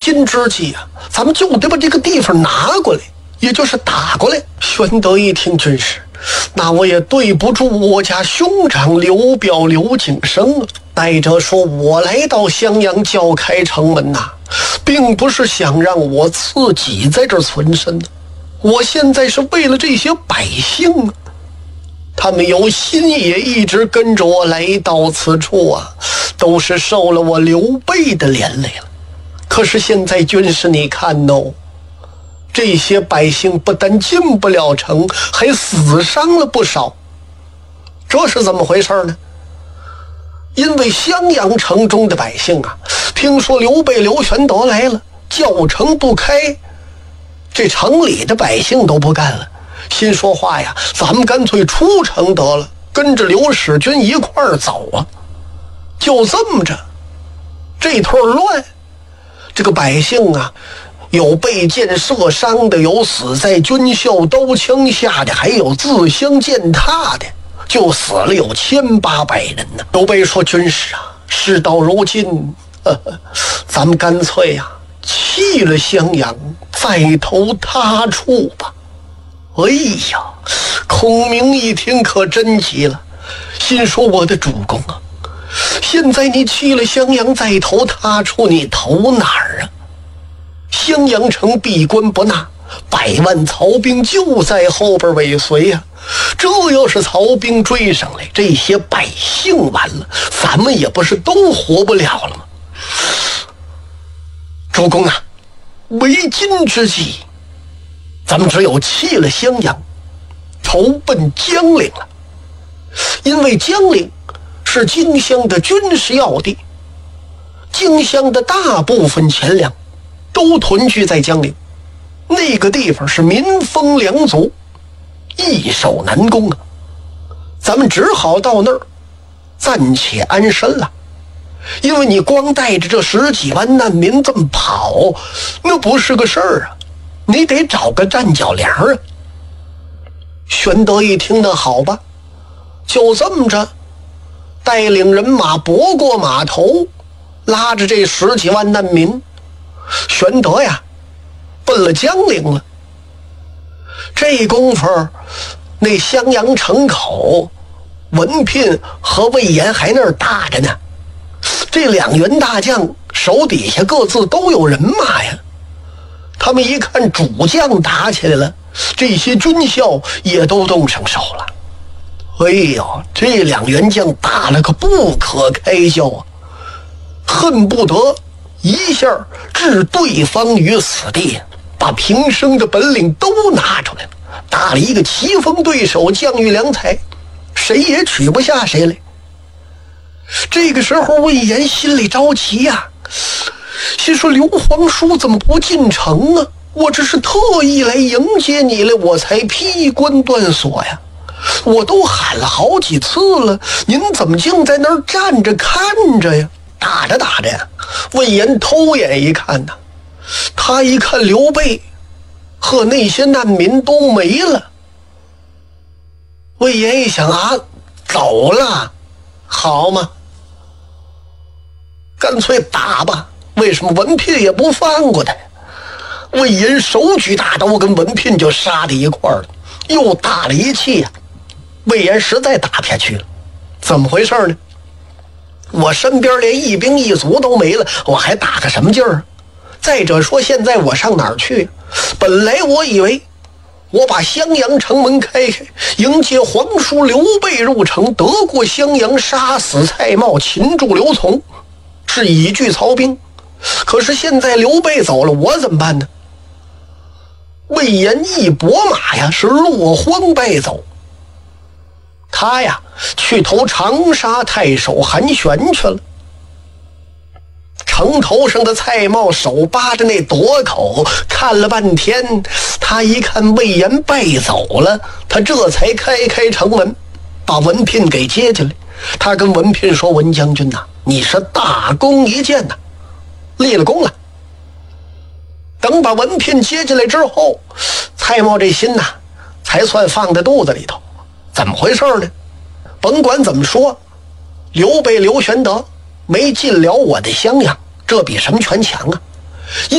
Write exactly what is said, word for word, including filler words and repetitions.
今之计啊，咱们就得把这个地方拿过来，也就是打过来。玄德一听，军师，那我也对不住我家兄长刘表刘景升啊。带着说，我来到襄阳叫开城门呐、啊，并不是想让我自己在这儿存身的，我现在是为了这些百姓啊，他们有心也一直跟着我来到此处啊，都是受了我刘备的连累了。可是现在军师你看哦，这些百姓不但进不了城，还死伤了不少，这是怎么回事呢？因为襄阳城中的百姓啊，听说刘备刘玄德来了，叫城不开，这城里的百姓都不干了，心说话呀，咱们干脆出城得了，跟着刘使君一块儿走啊。就这么着，这团乱，这个百姓啊，有被箭射伤的，有死在军校刀枪下的，还有自相践踏的，就死了有千八百人呢。刘备说，军师啊，事到如今，呵呵，咱们干脆呀、啊，弃了襄阳，再投他处吧。哎呀，孔明一听可真急了，心说，我的主公啊，现在你弃了襄阳，再投他处，你投哪儿啊？襄阳城闭关不纳，百万曹兵就在后边尾随呀、啊。这要是曹兵追上来，这些百姓完了，咱们也不是都活不了了吗？主公啊，为今之计，咱们只有弃了襄阳，投奔江陵了。因为江陵是荆襄的军事要地，荆襄的大部分钱粮都屯聚在江陵，那个地方是民丰粮足，易守难攻啊。咱们只好到那儿暂且安身了。因为你光带着这十几万难民这么跑，那不是个事儿啊，你得找个站脚粮啊。玄德一听，那好吧，就这么着，带领人马泊过码头，拉着这十几万难民，玄德呀奔了江陵了。这功夫，那襄阳城口，文聘和魏延还那儿打着呢。这两员大将手底下各自都有人马呀，他们一看主将打起来了，这些军校也都动上手了。哎呦，这两员将打了个不可开交啊，恨不得一下置对方于死地，把平生的本领都拿出来了，打了一个棋逢对手，将遇良才，谁也取不下谁来。这个时候魏延心里着急呀、啊，心说刘皇叔怎么不进城啊？我这是特意来迎接你了，我才披冠断锁呀，我都喊了好几次了，您怎么竟在那儿站着看着呀？打着打着呀，魏延偷眼一看呐、啊，他一看刘备和那些难民都没了。魏延一想啊，走了，好嘛，干脆打吧，为什么文聘也不放过他？魏延手举大刀跟文聘就杀在一块儿了，又打了一气呀、啊，魏延实在打不下去了。怎么回事呢？我身边连一兵一卒都没了，我还打个什么劲儿？再者说，现在我上哪儿去？本来我以为我把襄阳城门开开，迎接皇叔刘备入城，得过襄阳，杀死蔡瑁，擒住刘琮，是以拒曹兵。可是现在刘备走了，我怎么办呢？魏延一拨马呀，是落荒败走。他呀去投长沙太守韩玄去了。城头上的蔡瑁手扒着那垛口看了半天，他一看魏延败走了，他这才开开城门，把文聘给接进来。他跟文聘说，文将军呐、啊，你是大功一件呐、啊，立了功了。等把文聘接进来之后，蔡瑁这心呐、啊、才算放在肚子里头。怎么回事呢？甭管怎么说，刘备刘玄德没进了我的襄阳，这比什么全强啊！